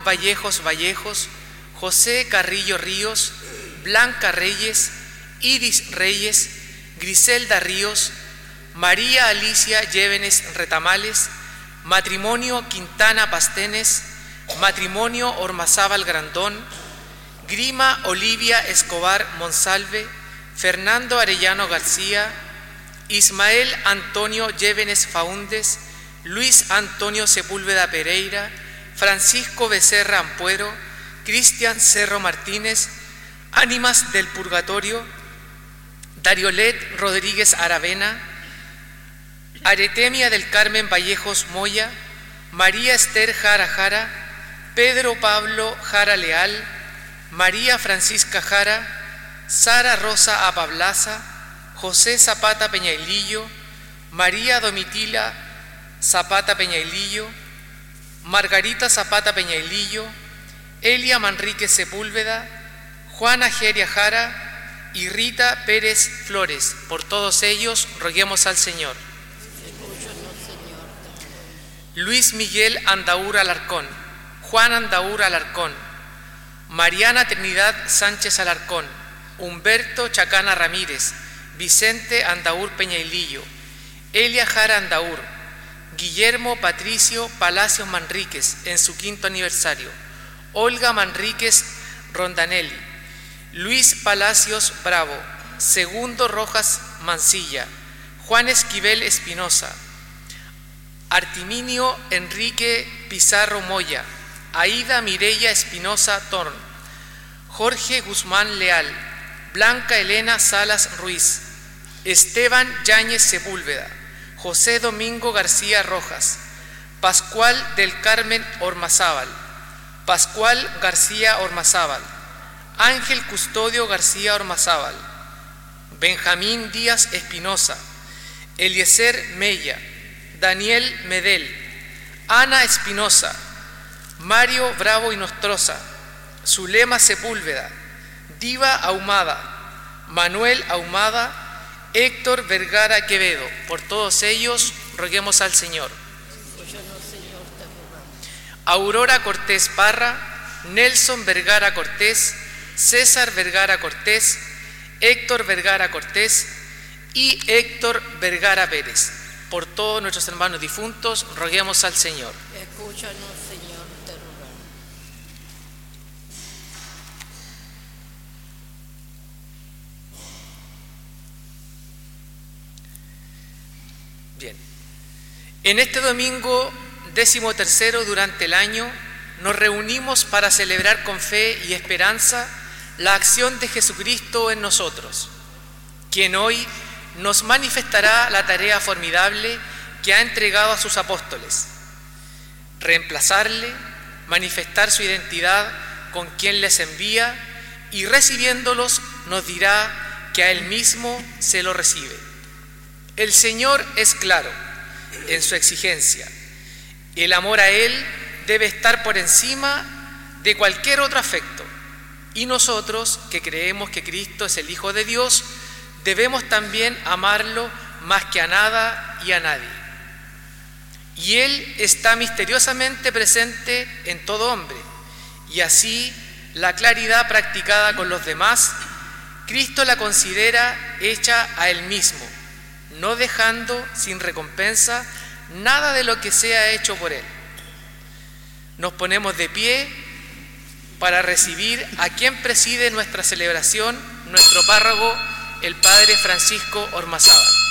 Vallejos Vallejos, José Carrillo Ríos, Blanca Reyes, Iris Reyes, Griselda Ríos, María Alicia Llévenes Retamales, matrimonio Quintana Pastenes, matrimonio Ormazábal Grandón, Grima Olivia Escobar Monsalve, Fernando Arellano García, Ismael Antonio Llévenes Faúndes, Luis Antonio Sepúlveda Pereira, Francisco Becerra Ampuero, Cristian Cerro Martínez, Ánimas del Purgatorio, Dariolet Rodríguez Aravena, Aretemia del Carmen Vallejos Moya, María Esther Jara Jara, Pedro Pablo Jara Leal, María Francisca Jara, Sara Rosa Apablaza, José Zapata Peñailillo, María Domitila Zapata Peñailillo, Margarita Zapata Peñailillo, Elia Manrique Sepúlveda, Juana Geria Jara y Rita Pérez Flores. Por todos ellos roguemos al Señor. Luis Miguel Andaur Alarcón, Juan Andaur Alarcón, Mariana Trinidad Sánchez Alarcón, Humberto Chacana Ramírez, Vicente Andaur Peñailillo, Elia Jara Andaur, Guillermo Patricio Palacios Manríquez en su 5º aniversario, Olga Manríquez Rondanelli, Luis Palacios Bravo, Segundo Rojas Mancilla, Juan Esquivel Espinosa, Artiminio Enrique Pizarro Moya, Aida Mireya Espinosa Torn, Jorge Guzmán Leal, Blanca Elena Salas Ruiz, Esteban Yáñez Sepúlveda, José Domingo García Rojas, Pascual del Carmen Ormazábal, Pascual García Ormazábal, Ángel Custodio García Ormazábal, Benjamín Díaz Espinosa, Eliezer Mella, Daniel Medel, Ana Espinosa, Mario Bravo y Nostroza, Zulema Sepúlveda, Diva Ahumada, Manuel Ahumada, Héctor Vergara Quevedo. Por todos ellos roguemos al Señor. Aurora Cortés Parra, Nelson Vergara Cortés, César Vergara Cortés, Héctor Vergara Cortés y Héctor Vergara Pérez. Por todos nuestros hermanos difuntos roguemos al Señor. Escúchanos, Señor, te rogamos. Bien, en este domingo 13º durante el año nos reunimos para celebrar con fe y esperanza la acción de Jesucristo en nosotros, quien hoy nos manifestará la tarea formidable que ha entregado a sus apóstoles: reemplazarle, manifestar su identidad con quien les envía y recibiéndolos nos dirá que a Él mismo se lo recibe. El Señor es claro en su exigencia. El amor a Él debe estar por encima de cualquier otro afecto, y nosotros, que creemos que Cristo es el Hijo de Dios, debemos también amarlo más que a nada y a nadie. Y Él está misteriosamente presente en todo hombre, y así la claridad practicada con los demás, Cristo la considera hecha a Él mismo, no dejando sin recompensa nada de lo que sea hecho por Él. Nos ponemos de pie para recibir a quien preside nuestra celebración, nuestro párroco, el Padre Francisco Ormazábal.